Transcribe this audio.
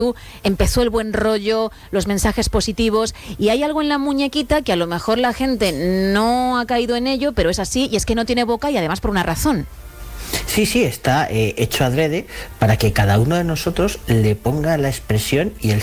empezó el buen rollo, los mensajes positivos, y hay algo en la muñequita que a lo mejor la gente no ha caído en ello, pero es así, y es que no tiene boca y además por una razón. Sí, está hecho adrede para que cada uno de nosotros le ponga la expresión y el